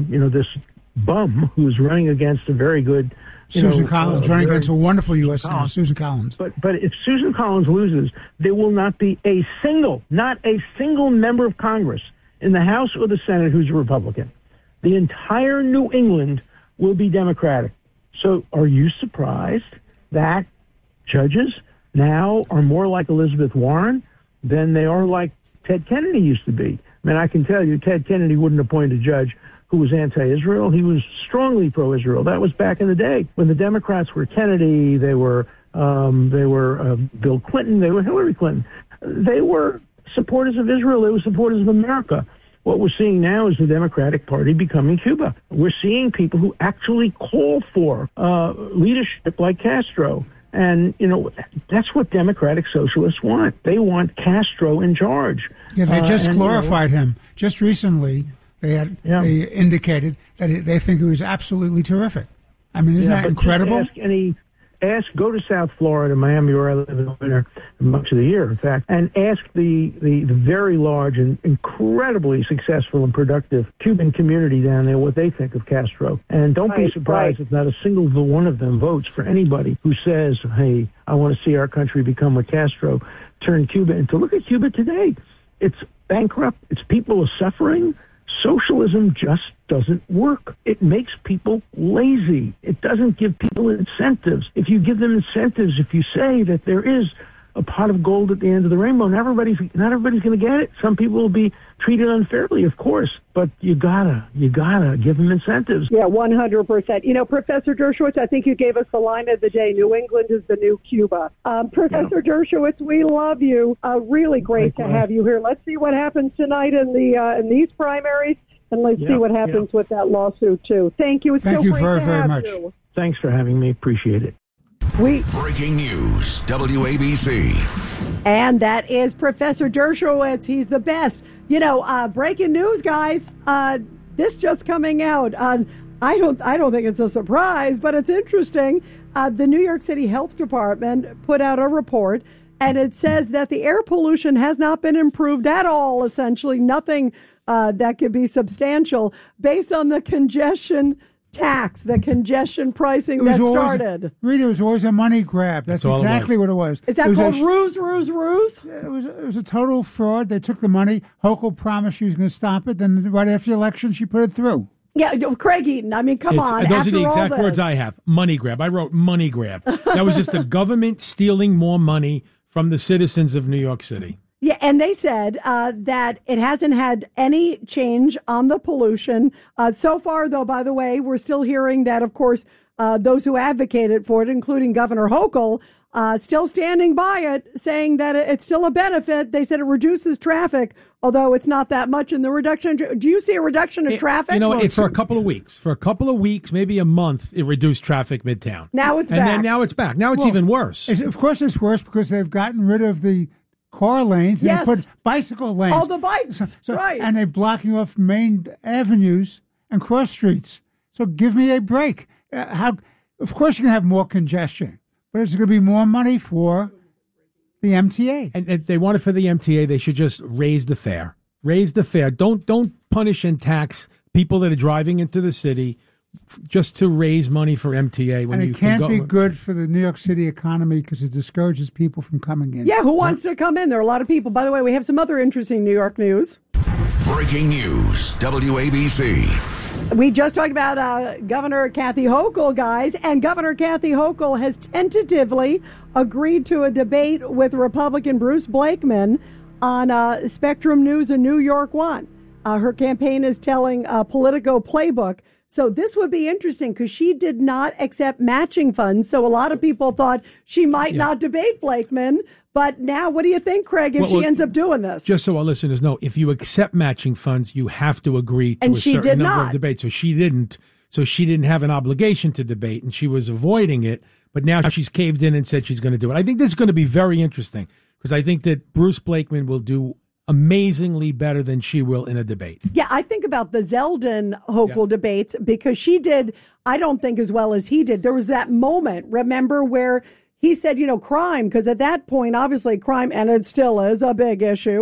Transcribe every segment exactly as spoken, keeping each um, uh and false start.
uh, you know, this bum who's running against a very good you Susan know, Collins, uh, running very, against a wonderful U S Senator, Susan Collins. But but if Susan Collins loses, there will not be a single, not a single member of Congress in the House or the Senate who's a Republican. The entire New England will be Democratic. So are you surprised that judges now are more like Elizabeth Warren than they are like Ted Kennedy used to be? I mean, I can tell you, Ted Kennedy wouldn't appoint a judge who was anti-Israel. He was strongly pro-Israel. That was back in the day when the Democrats were Kennedy, they were um, they were uh, Bill Clinton, they were Hillary Clinton. They were supporters of Israel. They were supporters of America. What we're seeing now is the Democratic Party becoming Cuba. We're seeing people who actually call for uh, leadership like Castro. And, you know, that's what Democratic Socialists want. They want Castro in charge. Yeah, they just uh, and, glorified you know, him. Just recently, they had yeah. they indicated that they think he was absolutely terrific. I mean, isn't yeah, that incredible? Ask any, ask, go to South Florida, Miami, where I live in the winter, much of the year, in fact, and ask the, the, the very large and incredibly successful and productive Cuban community down there what they think of Castro. And don't right, be surprised right. if not a single one of them votes for anybody who says, hey, I want to see our country become what Castro turned Cuba into. Look at Cuba today. It's bankrupt. Its people are suffering. Socialism just doesn't work. It makes people lazy. It doesn't give people incentives. If you give them incentives, if you say that there is a pot of gold at the end of the rainbow, not everybody's not everybody's going to get it. Some people will be treated unfairly, of course, but you gotta you gotta give them incentives. Yeah, one hundred percent. You know, Professor Dershowitz, I think you gave us the line of the day. New England is the new Cuba. Um, Professor yeah. Dershowitz, we love you. Uh, really great Likewise. to have you here. Let's see what happens tonight in the uh, in these primaries, and let's yeah, see what happens yeah. with that lawsuit too. Thank you. It's Thank so you great very, to very have much. you. Thanks for having me. Appreciate it. We Breaking news, W A B C. And that is Professor Dershowitz. He's the best. You know, uh, breaking news, guys. Uh, this just coming out. Uh, I don't. I don't think it's a surprise, but it's interesting. Uh, the New York City Health Department put out a report, and it says that the air pollution has not been improved at all. Essentially, nothing uh, that could be substantial based on the congestion tax, the congestion pricing that started. Always, Rita, it was always a money grab. That's, That's exactly what it was. Is that was called a, ruse, ruse, ruse? It was, it was a total fraud. They took the money. Hochul promised she was going to stop it. Then right after the election, she put it through. Yeah, Craig Eaton. I mean, come it's, on. Those after are the exact all words this. I have. Money grab. I wrote money grab. That was just the government stealing more money from the citizens of New York City. Yeah, and they said uh, that it hasn't had any change on the pollution. Uh, so far, though, by the way, we're still hearing that, of course, uh, those who advocated for it, including Governor Hochul, uh, still standing by it, saying that it's still a benefit. They said it reduces traffic, although it's not that much in the reduction. Do you see a reduction in it, traffic? You know, it, for a couple of weeks, for a couple of weeks, maybe a month, it reduced traffic midtown. Now it's and back. And then now it's back. Now it's well, even worse. Of course it's worse because they've gotten rid of the car lanes. Yes. They put bicycle lanes. All the bikes, so, so, right. And they're blocking off main avenues and cross streets. So give me a break. Uh, how? Of course you're going to have more congestion, but there's going to be more money for the M T A. And if they want it for the M T A, they should just raise the fare. Raise the fare. Don't don't punish and tax people that are driving into the city just to raise money for M T A. When and you it can't can be go, good for the New York City economy because it discourages people from coming in. Yeah, who wants to come in? There are a lot of people. By the way, we have some other interesting New York news. Breaking news, W A B C. We just talked about uh, Governor Kathy Hochul, guys, and Governor Kathy Hochul has tentatively agreed to a debate with Republican Bruce Blakeman on uh, Spectrum News and New York One. Uh, her campaign is telling uh, Politico Playbook. So this would be interesting because she did not accept matching funds. So a lot of people thought she might Yeah. not debate Blakeman. But now, what do you think, Craig, if Well, she well, ends up doing this? Just so our listeners know, if you accept matching funds, you have to agree to And a she certain did number not. of debates. So she didn't. So she didn't have an obligation to debate, and she was avoiding it. But now she's caved in and said she's going to do it. I think this is going to be very interesting because I think that Bruce Blakeman will do amazingly better than she will in a debate. Yeah, I think about the Zeldin Hochul Yeah. debates because she did, I don't think, as well as he did. There was that moment, remember, where he said, you know, crime, because at that point, obviously crime, and it still is a big issue.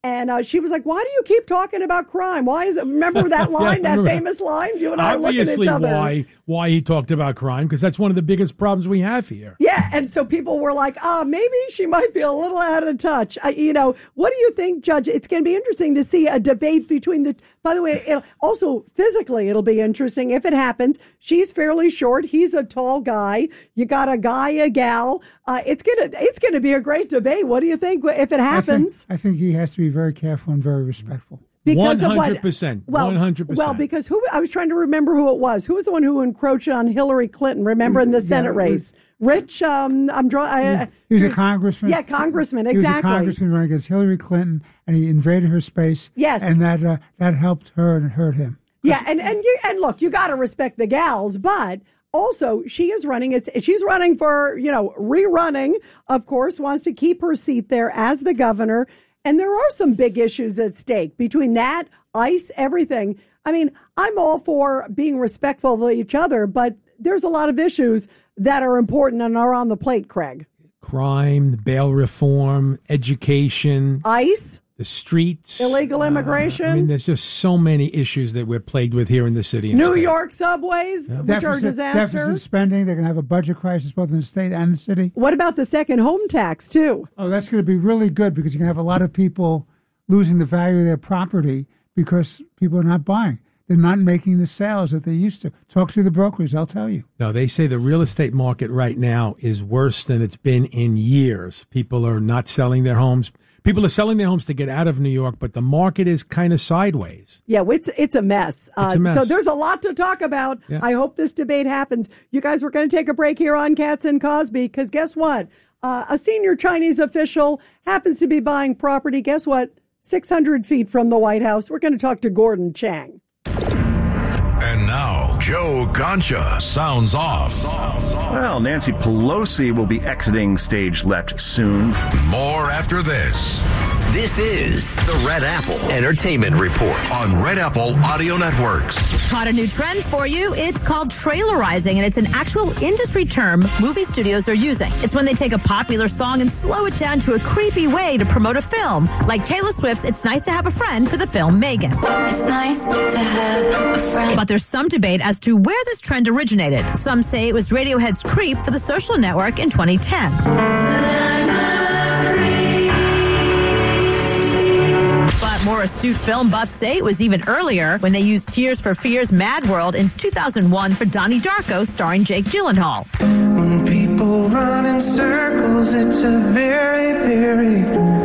And uh, she was like, why do you keep talking about crime? Why is it? Remember that line, Yeah, that famous line? You and I are looking at Obviously, each other. why why he talked about crime, because that's one of the biggest problems we have here. Yeah, and so people were like, ah, maybe she might be a little out of touch. Uh, you know, what do you think, Judge? It's going to be interesting to see a debate between the, by the way, it'll, also physically, it'll be interesting if it happens. She's fairly short. He's a tall guy. You got a guy, a gal. Uh, it's going to it's gonna be a great debate. What do you think if it happens? I think, I think he has to be very careful and very respectful. Because one of what? hundred percent. Well, one hundred percent. well, because who? I was trying to remember who it was. Who was the one who encroached on Hillary Clinton? Remember in the Senate Yeah, race? Rich. Um, I'm drawing. He was a congressman. Yeah, congressman. He was a Exactly. congressman running against Hillary Clinton, and he invaded her space. Yes. and that uh, that helped her and hurt him. Yeah, and and you and look, you got to respect the gals, but also she is running. It's she's running for you know rerunning. Of course, wants to keep her seat there as the governor. And there are some big issues at stake between that, ICE, everything. I mean, I'm all for being respectful of each other, but there's a lot of issues that are important and are on the plate, Craig. Crime, the bail reform, education, ICE, the streets, illegal immigration. Uh, I mean, there's just so many issues that we're plagued with here in the city. and New state. York subways, which Deficit, are disasters. deficit spending. They're going to have a budget crisis both in the state and the city. What about the second home tax, too? Oh, that's going to be really good because you're going to have a lot of people losing the value of their property because people are not buying. They're not making the sales that they used to. Talk to the brokers; they'll tell you. No, they say the real estate market right now is worse than it's been in years. People are not selling their homes. People are selling their homes to get out of New York, but the market is kind of sideways. Yeah, it's it's a mess. Uh, It's a mess. So there's a lot to talk about. Yeah. I hope this debate happens. You guys, we're going to take a break here on Cats and Cosby because guess what? Uh, a senior Chinese official happens to be buying property. Guess what? six hundred feet from the White House. We're going to talk to Gordon Chang. And now, Joe Concha sounds off. Well, Nancy Pelosi will be exiting stage left soon. More after this This is the Red Apple Entertainment Report. on Red Apple Audio Networks. Caught a new trend for you. It's called trailerizing, and it's an actual industry term movie studios are using. It's when they take a popular song and slow it down to a creepy way to promote a film. Like Taylor Swift's It's Nice to Have a Friend for the film Megan. It's nice to have a friend. But there's some debate as to where this trend originated. Some say it was Radiohead's Creep for the Social Network in twenty ten. But more astute film buffs say it was even earlier when they used Tears for Fears' Mad World in two thousand one for Donnie Darko starring Jake Gyllenhaal. When people run in circles, it's a very, very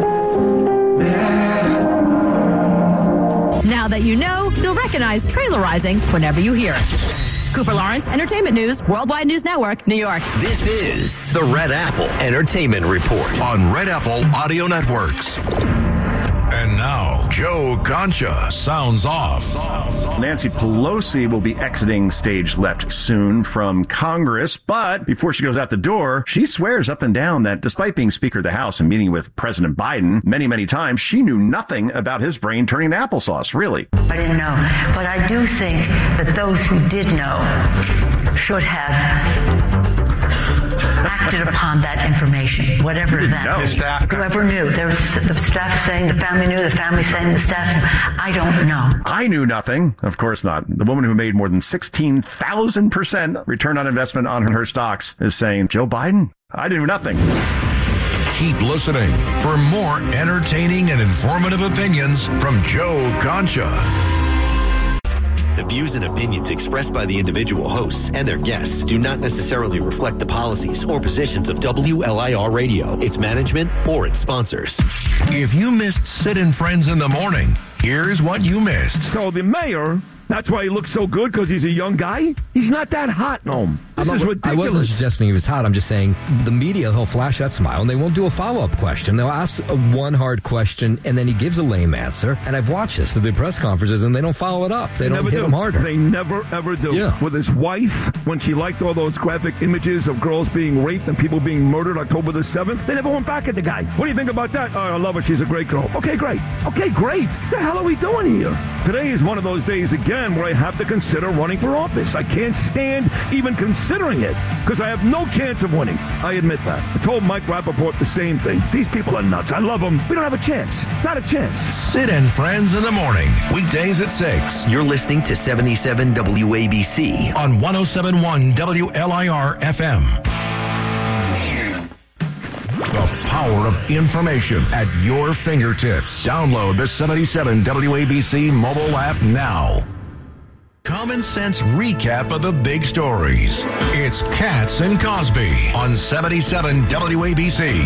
bad. Now that you know, you'll recognize trailerizing whenever you hear it. Cooper Lawrence, Entertainment News, Worldwide News Network, New York. This is the Red Apple Entertainment Report. on Red Apple Audio Networks. And now, Joe Concha sounds off. Nancy Pelosi will be exiting stage left soon from Congress, but before she goes out the door, she swears up and down that despite being Speaker of the House and meeting with President Biden many, many times, she knew nothing about his brain turning to applesauce, really. I didn't know. But I do think that those who did know should have acted upon that information, whatever that know. is. Whoever knew. There was the staff saying, the family knew, the family saying, the staff, I don't know. I knew nothing. Of course not. The woman who made more than sixteen thousand percent return on investment on her stocks is saying, Joe Biden, I knew nothing. Keep listening for more entertaining and informative opinions from Joe Concha. The views and opinions expressed by the individual hosts and their guests do not necessarily reflect the policies or positions of W L I R Radio, its management, or its sponsors. If you missed Sid and Friends in the morning, here's what you missed. So the mayor, that's why he looks so good, because he's a young guy? He's not that hot, no. This I'm is not, ridiculous. I wasn't suggesting he was hot. I'm just saying the media, he'll flash that smile, and they won't do a follow-up question. They'll ask a one hard question, and then he gives a lame answer. And I've watched this at the press conferences, and they don't follow it up. They, They don't never hit do. him harder. They never, ever do. Yeah. With his wife, when she liked all those graphic images of girls being raped and people being murdered October the seventh, they never went back at the guy. What do you think about that? Oh, I love her. She's a great girl. Okay, great. Okay, great. The hell are we doing here? Today is one of those days again end where I have to consider running for office. I can't stand even considering it because I have no chance of winning. I admit that. I told Mike Rappaport the same thing. These people are nuts. I love them. We don't have a chance. Not a chance. Sid and Friends in the morning. Weekdays at six. You're listening to seventy-seven W A B C on one oh seven point one W L I R F M. The power of information at your fingertips. Download the seventy-seven W A B C mobile app now. Common sense recap of the big stories. It's Katz and Cosby on seventy-seven W A B C.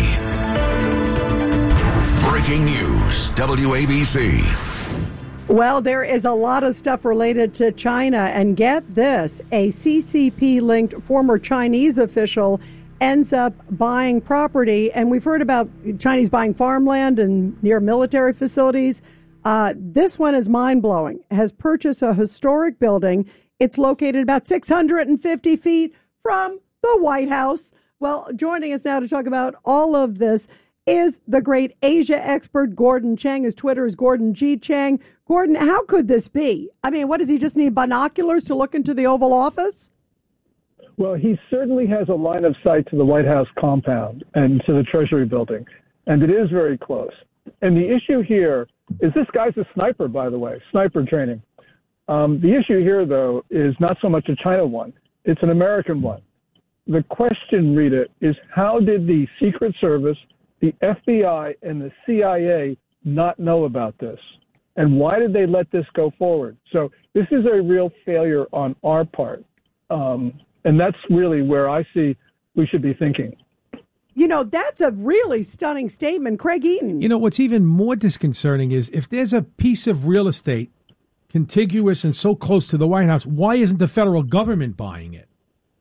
Breaking news, W A B C. Well, there is a lot of stuff related to China, and get this, a C C P-linked former Chinese official ends up buying property, and we've heard about Chinese buying farmland and near military facilities. Uh, this one is mind-blowing. Has purchased a historic building. It's located about six hundred fifty feet from the White House. Well, joining us now to talk about all of this is the great Asia expert, Gordon Chang. His Twitter is Gordon G. Chang. Gordon, how could this be? I mean, what, does he just need binoculars to look into the Oval Office? Well, he certainly has a line of sight to the White House compound and to the Treasury building, and it is very close. And the issue here is this guy's a sniper, by the way, sniper training. Um, the issue here, though, is not so much a China one. It's an American one. The question, Rita, is how did the Secret Service, the F B I, and the C I A not know about this? And why did they let this go forward? So this is a real failure on our part. Um, and that's really where I see we should be thinking. You know, that's a really stunning statement. Craig Eaton. You know, what's even more disconcerting is if there's a piece of real estate contiguous and so close to the White House, why isn't the federal government buying it?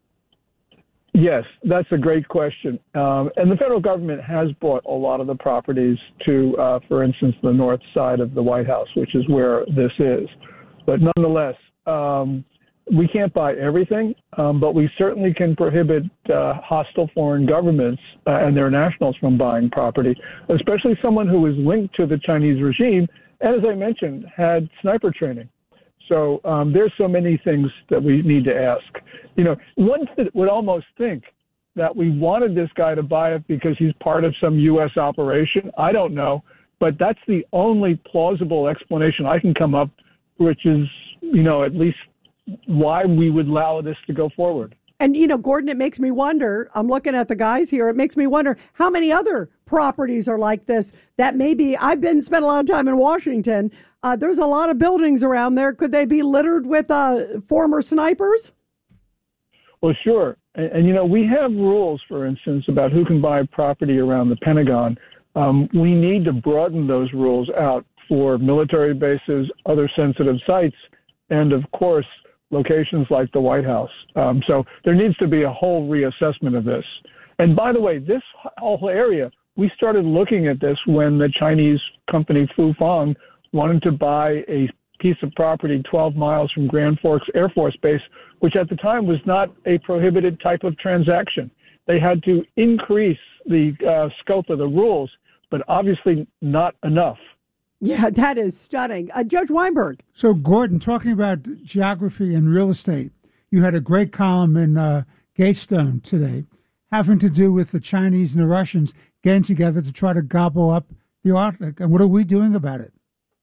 Yes, that's a great question. Um, and the federal government has bought a lot of the properties to, uh, for instance, the north side of the White House, which is where this is. But nonetheless, um, we can't buy everything, um, but we certainly can prohibit uh, hostile foreign governments uh, and their nationals from buying property, especially someone who is linked to the Chinese regime and, as I mentioned, had sniper training. So um, there's so many things that we need to ask. You know, one would almost think that we wanted this guy to buy it because he's part of some U S operation. I don't know, but that's the only plausible explanation I can come up, which is, you know, at least why we would allow this to go forward. And, you know, Gordon, it makes me wonder, I'm looking at the guys here, it makes me wonder how many other properties are like this that maybe, I've been spent a lot of time in Washington. Uh, there's a lot of buildings around there. Could they be littered with uh, former snipers? Well, sure. And, and, you know, we have rules, for instance, about who can buy property around the Pentagon. Um, we need to broaden those rules out for military bases, other sensitive sites, and, of course, locations like the White House. Um, so there needs to be a whole reassessment of this. And by the way, this whole area, we started looking at this when the Chinese company Fufeng wanted to buy a piece of property twelve miles from Grand Forks Air Force Base, which at the time was not a prohibited type of transaction. They had to increase the uh, scope of the rules, but obviously not enough. Yeah, that is stunning. Uh, Judge Weinberg. So, Gordon, talking about geography and real estate, you had a great column in uh, Gatestone today having to do with the Chinese and the Russians getting together to try to gobble up the Arctic. And what are we doing about it?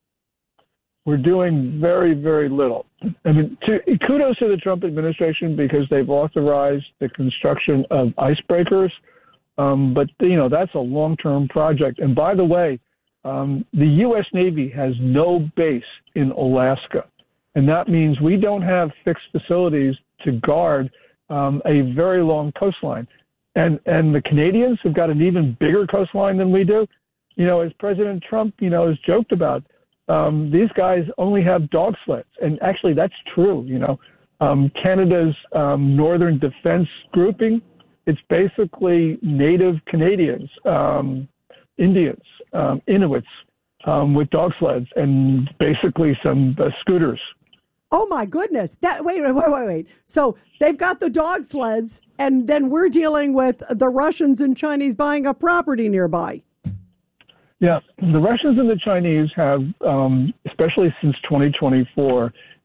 We're doing very, very little. I mean, to, kudos to the Trump administration because they've authorized the construction of icebreakers. Um, but, you know, that's a long-term project. And by the way, Um, the U S Navy has no base in Alaska, and that means we don't have fixed facilities to guard um, a very long coastline. And and the Canadians have got an even bigger coastline than we do. You know, as President Trump, you know, has joked about, um, these guys only have dog sleds. And actually, that's true. You know, um, Canada's um, Northern Defense Grouping, it's basically Native Canadians, um, Indians, um, Inuits um, with dog sleds and basically some uh, scooters. Oh, my goodness. That wait, wait, wait, wait, wait. So they've got the dog sleds, and then we're dealing with the Russians and Chinese buying up property nearby. Yeah, the Russians and the Chinese have, um, especially since twenty twenty-four,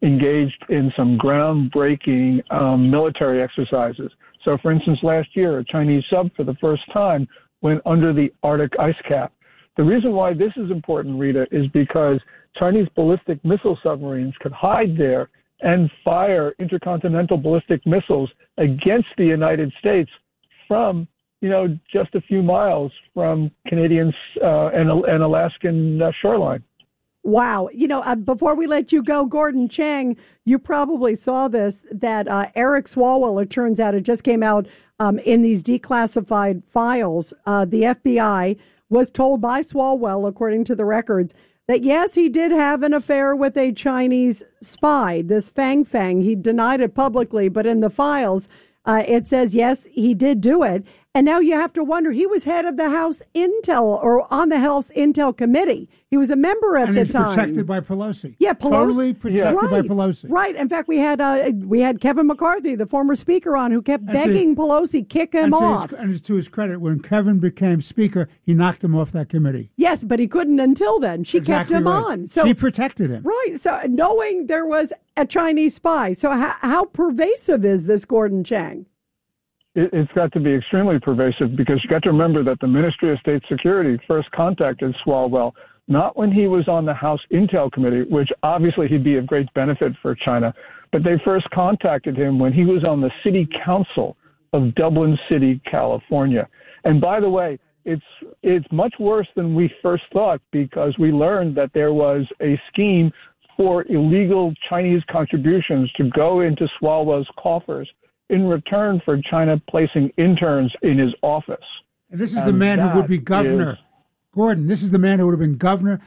engaged in some groundbreaking um, military exercises. So, for instance, last year, a Chinese sub for the first time went under the Arctic ice cap. The reason why this is important, Rita, is because Chinese ballistic missile submarines could hide there and fire intercontinental ballistic missiles against the United States from, you know, just a few miles from Canadian uh, and, and Alaskan uh, shoreline. Wow. You know, uh, before we let you go, Gordon Chang, you probably saw this, that uh, Eric Swalwell, it turns out, it just came out um, in these declassified files. Uh, the F B I was told by Swalwell, according to the records, that yes, he did have an affair with a Chinese spy, this Fang Fang. He denied it publicly, but in the files, uh, it says, yes, he did do it. And now you have to wonder, he was head of the House Intel, or on the House Intel Committee. He was a member at and the he's time. protected by Pelosi. Yeah, Pelosi. Totally protected right, by Pelosi. Right. In fact, we had uh, we had Kevin McCarthy, the former speaker, on, who kept And begging to- Pelosi kick him and to off. His, and to his credit, when Kevin became speaker, he knocked him off that committee. Yes, but he couldn't until then. She Exactly kept him right. on. So she protected him. Right. So knowing there was a Chinese spy. So how, how pervasive is this, Gordon Chang? It, it's got to be extremely pervasive, because you got to remember that the Ministry of State Security first contacted Swalwell not when he was on the House Intel Committee, which obviously he'd be of great benefit for China, but they first contacted him when he was on the City Council of Dublin City, California. And by the way, it's it's much worse than we first thought, because we learned that there was a scheme for illegal Chinese contributions to go into Swalwell's coffers in return for China placing interns in his office. And this is And the man who would be that governor. is- Gordon, this is the man who would have been governor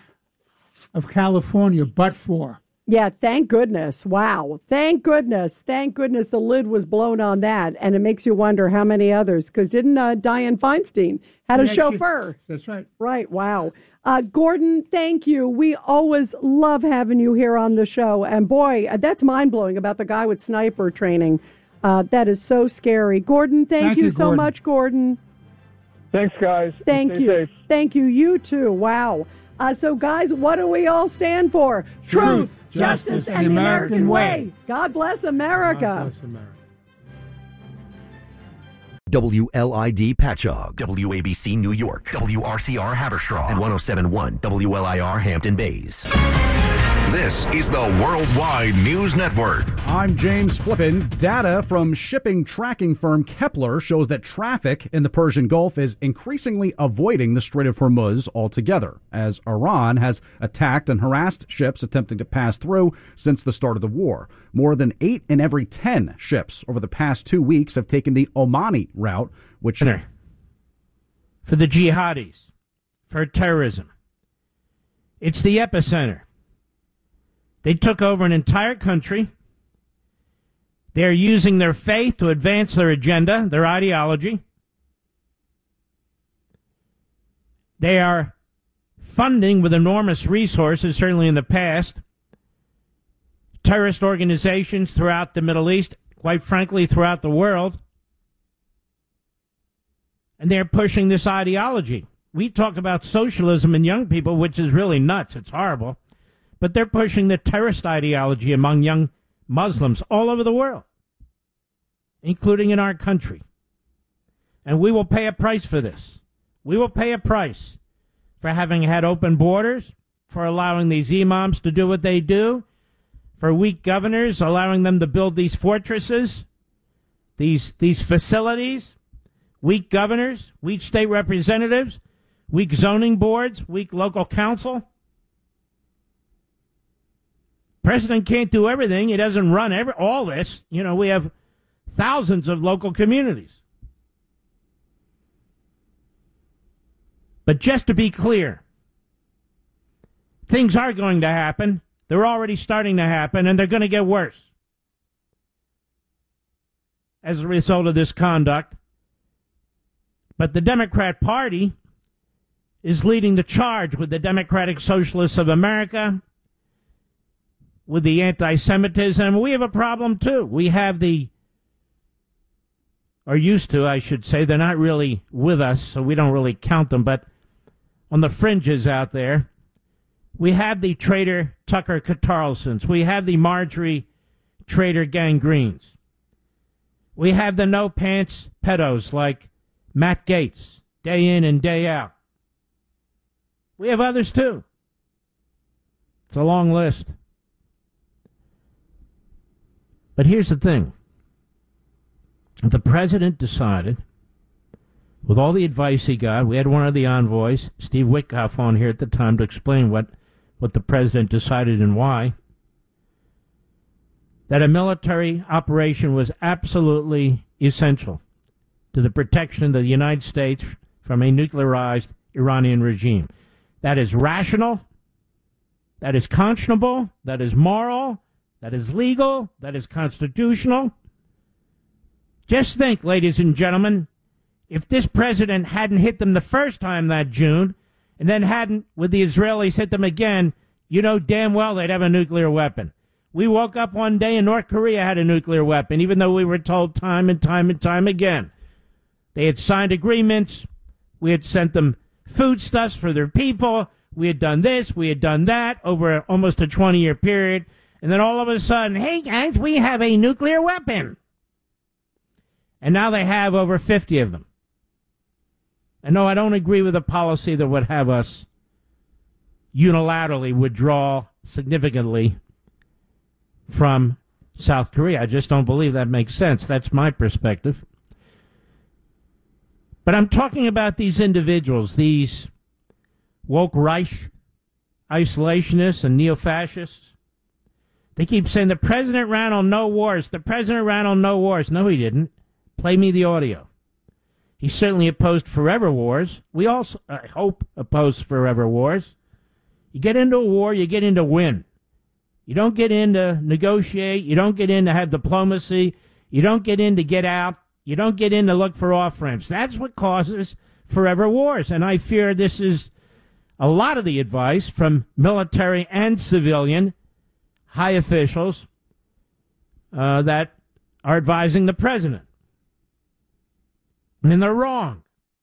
of California, but for. Yeah, thank goodness. Wow. Thank goodness. Thank goodness the lid was blown on that. And it makes you wonder how many others, because didn't uh, Dianne Feinstein had a Yeah, she- chauffeur? That's right. Right. Wow. Uh, Gordon, thank you. We always love having you here on the show. And boy, uh, that's mind blowing about the guy with sniper training. Uh, that is so scary. Gordon, thank, Thank you, you, so Gordon. much, Gordon. Thanks, guys. Thank Stay you. safe. Thank you. You too. Wow. Uh, so, guys, what do we all stand for? Truth, justice, justice, and the American way. God bless America. God bless America. W L I D Patchogue, W A B C New York, W R C R Haverstraw, and one oh seven point one W L I R Hampton Bays. This is the Worldwide News Network. I'm James Flippin. Data from shipping tracking firm Kepler shows that traffic in the Persian Gulf is increasingly avoiding the Strait of Hormuz altogether, as Iran has attacked and harassed ships attempting to pass through since the start of the war. More than eight in every ten ships over the past two weeks have taken the Omani route, which... For the jihadis, for terrorism. It's the epicenter. They took over an entire country. They're using their faith to advance their agenda, their ideology. They are funding with enormous resources, certainly in the past, terrorist organizations throughout the Middle East, quite frankly, throughout the world. And they're pushing this ideology. We talk about socialism in young people, which is really nuts. It's horrible. But they're pushing the terrorist ideology among young Muslims all over the world, including in our country. And we will pay a price for this. We will pay a price for having had open borders, for allowing these imams to do what they do, for weak governors, allowing them to build these fortresses, these these facilities, weak governors, weak state representatives, weak zoning boards, weak local council. President can't do everything. He doesn't run every, all this. You know, we have thousands of local communities. But just to be clear, things are going to happen. They're already starting to happen, and they're going to get worse as a result of this conduct. But the Democrat Party is leading the charge with the Democratic Socialists of America, with the anti-Semitism. We have a problem, too. We have the, or used to, I should say. They're not really with us, so we don't really count them. But on the fringes out there, We have the traitor Tucker Carlsons. We have the Marjorie traitor Gangreens. We have the no-pants pedos like Matt Gaetz, day in and day out. We have others, too. It's a long list. But here's the thing. The president decided, with all the advice he got, we had one of the envoys, Steve Witkoff, on here at the time to explain what, what the president decided and why, that a military operation was absolutely essential to the protection of the United States from a nuclearized Iranian regime. That is rational, that is conscionable, that is moral, that is legal, that is constitutional. Just think, ladies and gentlemen, if this president hadn't hit them the first time that June, and then hadn't, with the Israelis, hit them again, you know damn well they'd have a nuclear weapon. We woke up one day and North Korea had a nuclear weapon, even though we were told time and time and time again. They had signed agreements. We had sent them foodstuffs for their people. We had done this. We had done that over almost a twenty-year period. And then all of a sudden, hey, guys, we have a nuclear weapon. And now they have over fifty of them. And no, I don't agree with a policy that would have us unilaterally withdraw significantly from South Korea. I just don't believe that makes sense. That's my perspective. But I'm talking about these individuals, these woke Reich isolationists and neo-fascists. They keep saying the president ran on no wars. The president ran on no wars. No, he didn't. Play me the audio. He certainly opposed forever wars. We also, I hope, oppose forever wars. You get into a war, you get in to win. You don't get in to negotiate. You don't get in to have diplomacy. You don't get in to get out. You don't get in to look for off-ramps. That's what causes forever wars. And I fear this is a lot of the advice from military and civilian high officials uh, that are advising the president. And they're wrong.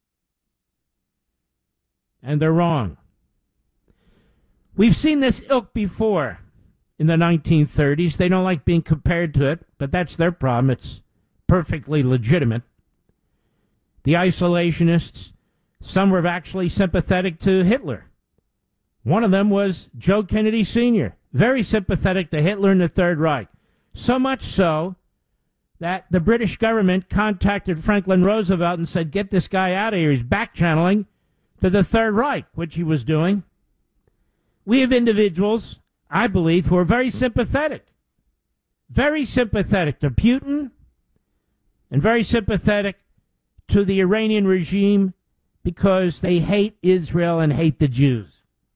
And they're wrong. We've seen this ilk before. In the nineteen thirties, they don't like being compared to it, but that's their problem. It's perfectly legitimate. The isolationists, some were actually sympathetic to Hitler. One of them was Joe Kennedy Senior, very sympathetic to Hitler and the Third Reich. So much so that the British government contacted Franklin Roosevelt and said, get this guy out of here. He's back-channeling to the Third Reich, which he was doing. We have individuals, I believe, who are very sympathetic. Very sympathetic to Putin and very sympathetic to the Iranian regime because they hate Israel and hate the Jews.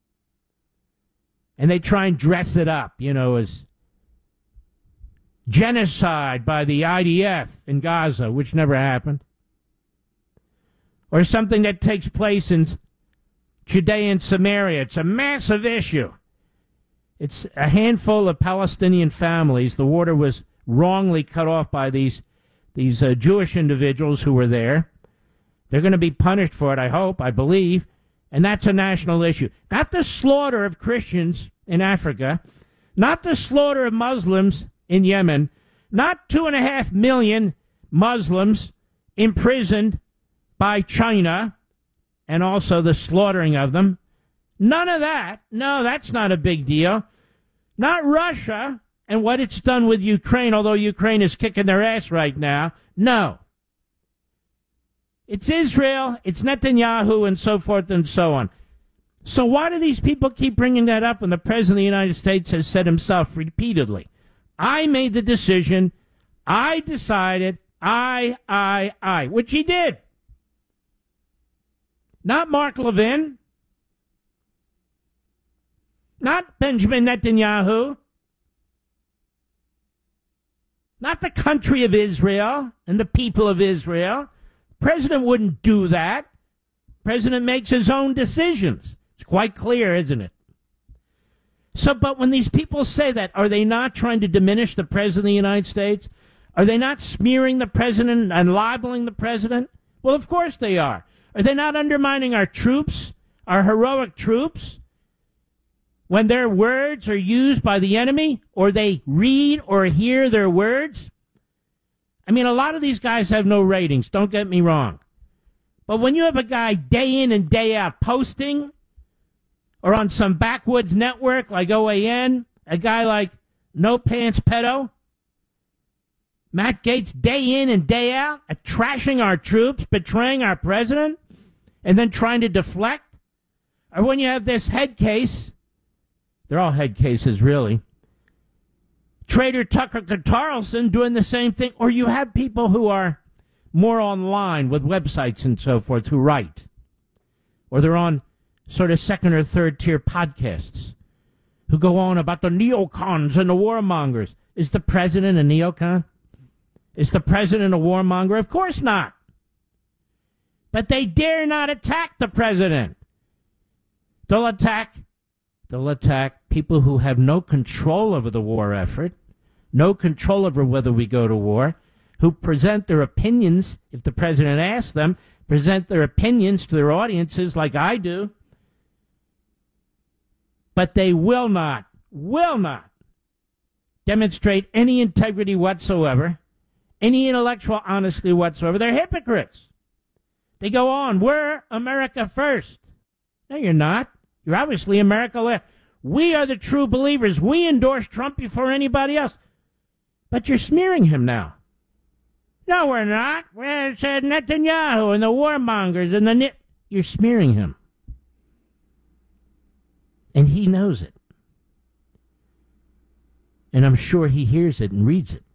And they try and dress it up, you know, as genocide by the I D F in Gaza, which never happened. Or something that takes place in Judea and Samaria. It's a massive issue. It's a handful of Palestinian families. The water was wrongly cut off by these these uh, Jewish individuals who were there. They're going to be punished for it, I hope, I believe. And that's a national issue. Not the slaughter of Christians in Africa. Not the slaughter of Muslims in Yemen. Not two and a half million Muslims imprisoned by China and also the slaughtering of them. None of that. No, that's not a big deal. Not Russia and what it's done with Ukraine, although Ukraine is kicking their ass right now. No. It's Israel, it's Netanyahu, and so forth and so on. So why do these people keep bringing that up when the President of the United States has said himself repeatedly, I made the decision, I decided, I, I, I, which he did. Not Mark Levin. Not Benjamin Netanyahu. Not the country of Israel and the people of Israel. President wouldn't do that. President makes his own decisions. It's quite clear, isn't it? So, but when these people say that, are they not trying to diminish the President of the United States? Are they not smearing the President and libeling the President? Well, of course they are. Are they not undermining our troops, our heroic troops? when their words are used by the enemy, or they read or hear their words? I mean, a lot of these guys have no ratings, don't get me wrong. But when you have a guy day in and day out posting, or on some backwoods network like O A N, a guy like No Pants Pedo, Matt Gaetz, day in and day out, uh, trashing our troops, betraying our president, and then trying to deflect. Or when you have this head case, they're all head cases, really, Trader Tucker Carlson doing the same thing. Or you have people who are more online with websites and so forth who write. Or they're on sort of second or third tier podcasts who go on about the neocons and the warmongers. Is the president a neocon? Is the president a warmonger? Of course not. But they dare not attack the president. They'll attack, they'll attack people who have no control over the war effort, no control over whether we go to war, who present their opinions, if the president asks them, present their opinions to their audiences like I do. But they will not, will not demonstrate any integrity whatsoever, any intellectual honesty whatsoever. They're hypocrites. They go on, we're America first. No, you're not. You're obviously America left. We are the true believers. We endorse Trump before anybody else. But you're smearing him now. No, we're not. We're said Netanyahu and the warmongers and the nit. You're smearing him. And he knows it. And I'm sure he hears it and reads it.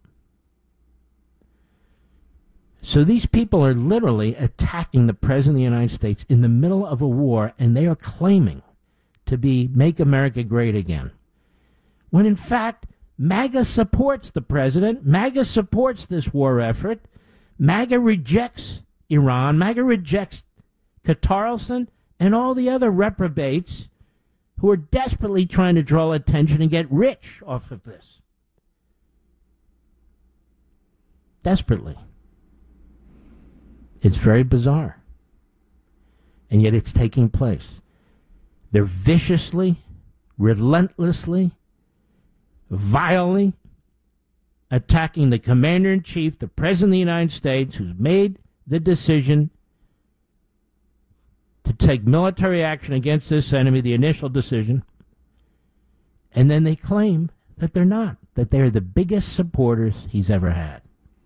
So these people are literally attacking the President of the United States in the middle of a war, and they are claiming to be Make America Great Again. When in fact, MAGA supports the President. MAGA supports this war effort. MAGA rejects Iran. MAGA rejects Carlson and all the other reprobates who are desperately trying to draw attention and get rich off of this. Desperately. It's very bizarre. And yet it's taking place. They're viciously, relentlessly, vilely attacking the commander-in-chief, the President of the United States, who's made the decision to take military action against this enemy, the initial decision, and then they claim that they're not, that they're the biggest supporters he's ever had.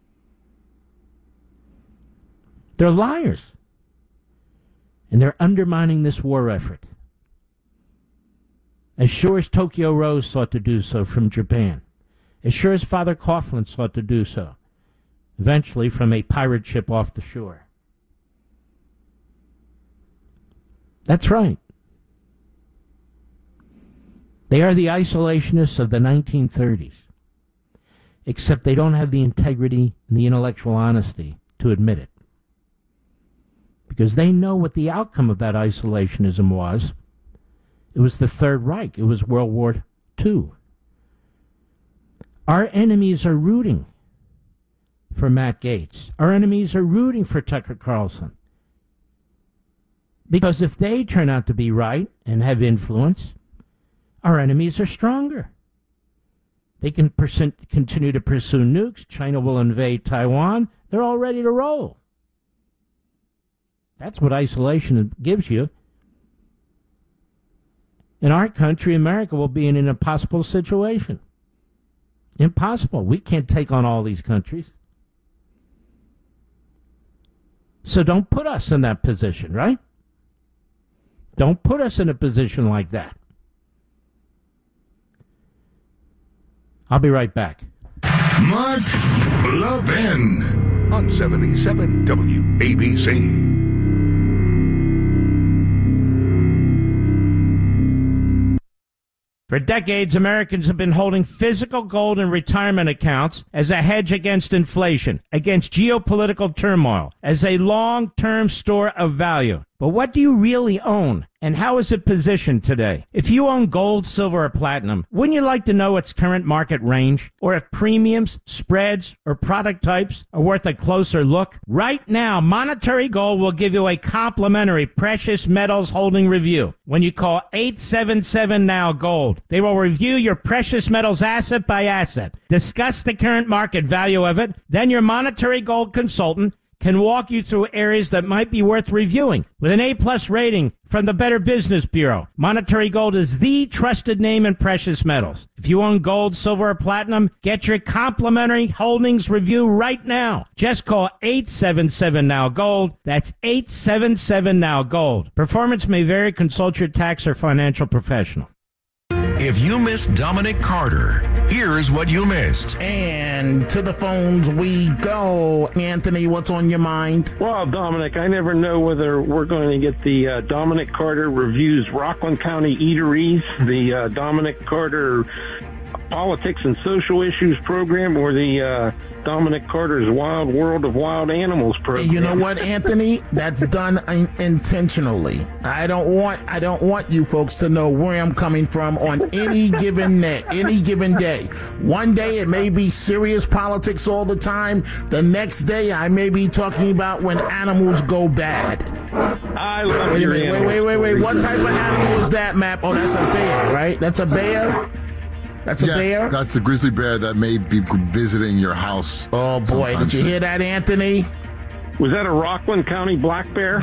They're liars. And they're undermining this war effort. As sure as Tokyo Rose sought to do so from Japan. As sure as Father Coughlin sought to do so. Eventually from a pirate ship off the shore. That's right. They are the isolationists of the nineteen thirties. Except they don't have the integrity and the intellectual honesty to admit it. Because they know what the outcome of that isolationism was. It was the Third Reich. It was World War Two. Our enemies are rooting for Matt Gaetz. Our enemies are rooting for Tucker Carlson. Because if they turn out to be right and have influence, our enemies are stronger. They can percent, continue to pursue nukes. China will invade Taiwan. They're all ready to roll. That's what isolation gives you. In our country, America will be in an impossible situation. Impossible. We can't take on all these countries. So don't put us in that position, right? Don't put us in a position like that. I'll be right back. Mark Levin on seventy-seven W A B C. For decades, Americans have been holding physical gold in retirement accounts as a hedge against inflation, against geopolitical turmoil, as a long-term store of value. But what do you really own? And how is it positioned today? If you own gold, silver, or platinum, wouldn't you like to know its current market range? Or if premiums, spreads, or product types are worth a closer look? Right now, Monetary Gold will give you a complimentary precious metals holding review when you call eight seven seven now gold. They will review your precious metals asset by asset, discuss the current market value of it, then your Monetary Gold consultant can walk you through areas that might be worth reviewing. With an A-plus rating from the Better Business Bureau, Monetary Gold is the trusted name in precious metals. If you own gold, silver, or platinum, get your complimentary holdings review right now. Just call eight seven seven now gold. That's eight seven seven now gold. Performance may vary. Consult your tax or financial professional. If you missed Dominic Carter, here's what you missed. And to the phones we go. Anthony, what's on your mind? Well, Dominic, I never know whether we're going to get the uh, Dominic Carter Reviews Rockland County Eateries, the uh, Dominic Carter Politics and Social Issues program, or the uh, Dominic Carter's Wild World of Wild Animals program. You know what, Anthony? That's done in- intentionally. I don't want I don't want you folks to know where I'm coming from on any given day, any given day. One day it may be serious politics all the time. The next day I may be talking about when animals go bad. I love wait your a minute, wait, wait, wait, wait. What type of animal is that, Map? Oh, that's a bear, right? That's a bear? That's a yes, bear? That's a grizzly bear that may be visiting your house. Oh, boy. Did you hear that, Anthony? Was that a Rockland County black bear?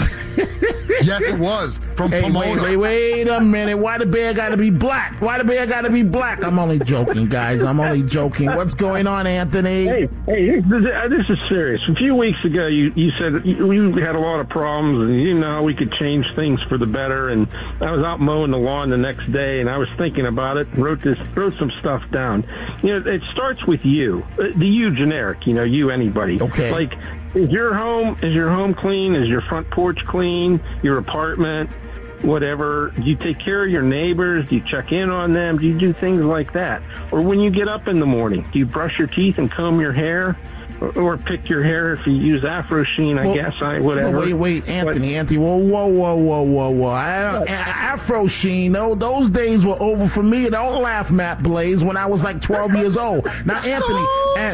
Yes, it was. From hey, Pomona. Wait, wait, wait a minute. Why the bear got to be black? Why the bear got to be black? I'm only joking, guys. I'm only joking. What's going on, Anthony? Hey, hey, this is serious. A few weeks ago, you, you said you, you had a lot of problems, and you know how we could change things for the better. And I was out mowing the lawn the next day, and I was thinking about it. Wrote this, wrote some stuff down. You know, it starts with you, the you generic. You know, you anybody. Okay. Like, is your home is your home clean? Is your front porch clean? Your apartment? Whatever. Do you take care of your neighbors? Do you check in on them? Do you do things like that? Or when you get up in the morning, do you brush your teeth and comb your hair? Or, or pick your hair if you use Afro Sheen, I well, guess, I whatever. Well, wait, wait, Anthony, but, Anthony, whoa, whoa, whoa, whoa, whoa, whoa. I don't, Afro Sheen, no, those days were over for me. Don't laugh, Matt Blaze, when I was like twelve years old. Now, Anthony,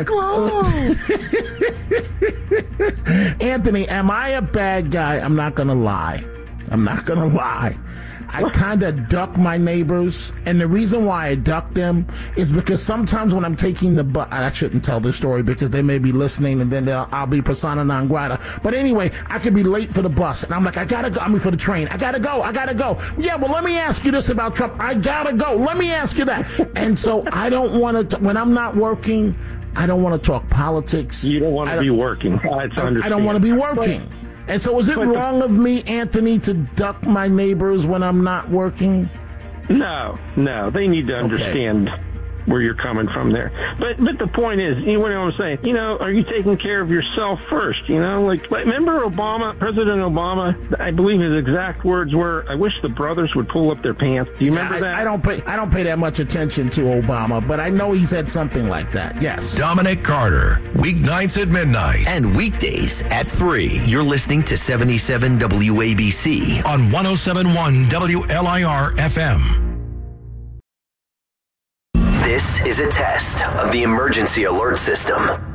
and, Anthony, am I a bad guy? I'm not going to lie. I'm not going to lie. I kind of duck my neighbors, and the reason why I duck them is because sometimes when I'm taking the bus, I shouldn't tell this story because they may be listening, and then I'll be persona non grata. But anyway, I could be late for the bus, and I'm like, I gotta go. I mean, for the train, I gotta go. I gotta go. Yeah, well, let me ask you this about Trump. I gotta go. Let me ask you that. And so I don't want to. When I'm not working, I don't want to talk politics. You don't want to be working. I, I don't want to be working. But, And so is it wrong of me, Anthony, to duck my neighbors when I'm not working? No, no. They need to understand okay. where you're coming from there. But but the point is, you know what I'm saying? You know, are you taking care of yourself first? You know, like, like remember Obama, President Obama, I believe his exact words were, I wish the brothers would pull up their pants. Do you remember I, that? I don't pay I don't pay that much attention to Obama, but I know he said something like that. Yes. Dominic Carter, weeknights at midnight. And weekdays at three. You're listening to seventy-seven W A B C on one oh seven point one W L I R F M. This is a test of the emergency alert system.